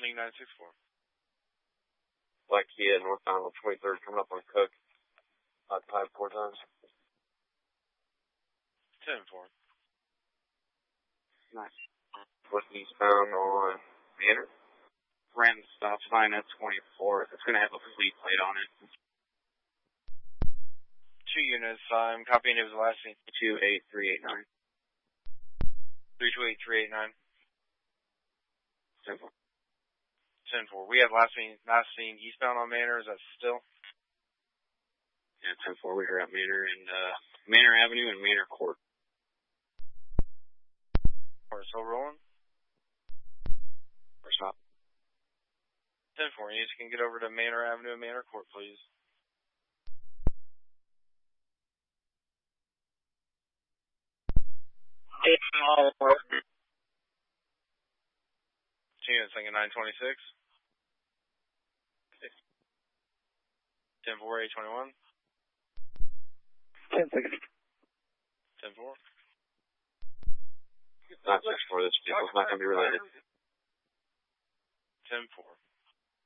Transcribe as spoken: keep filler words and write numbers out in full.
Link nine six four. Black Kia, northbound on twenty-third, coming up on Cook. Occupied four times. ten four. Nice. What's eastbound on Manor? Random stop sign at twenty-four. It's going to have a fleet plate on it. Two units. I'm copying it was the last scene. two eight three eight nine. three two eight three eight nine. ten four. ten four. We have last scene, last scene eastbound on Manor. Is that still? Yeah, ten four. We are at Manor and uh, Manor Avenue and Manor Court. We're still rolling? Or stop. ten four. You can get over to Manor Avenue and Manor Court, please. Two units, thinking nine twenty-six. ten four, eight twenty-one. ten seconds. ten four. nine six four, this vehicle's not going to be related. ten four.